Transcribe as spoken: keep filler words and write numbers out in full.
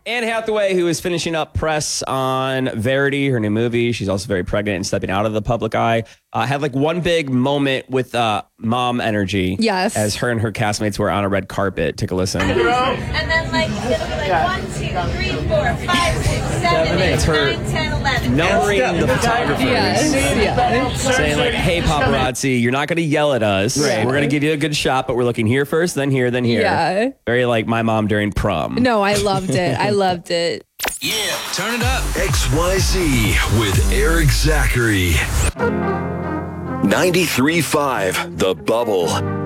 Anne Hathaway, who is finishing up press on Verity, her new movie. She's also very pregnant and stepping out of the public eye. Uh, had like one big moment with uh, mom energy. Yes. As her and her castmates were on a red carpet. Take a listen. And then like, it'll be like one, two, three, four, five, six, seven, eight, It's her nine, ten, eleven. numbering the photographers. Yes. yes. Saying like, hey, paparazzi, you're not going to yell at us. Right. We're going to give you a good shot, but we're looking here first, then here, then here. Yeah. Very like my mom during prom. No, I loved it. I loved it. Yeah, turn it up. X Y Z with Eric Zachary. ninety-three point five The Bubble.